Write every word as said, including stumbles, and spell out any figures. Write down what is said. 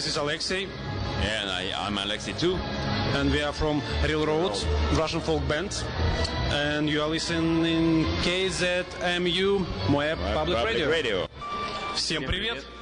This is Alexei. And I, I'm Alexei too. And we are from Real Road, Russian folk band. And you are listening K Z M U, Moab Public, Public Radio. Radio. Всем привет!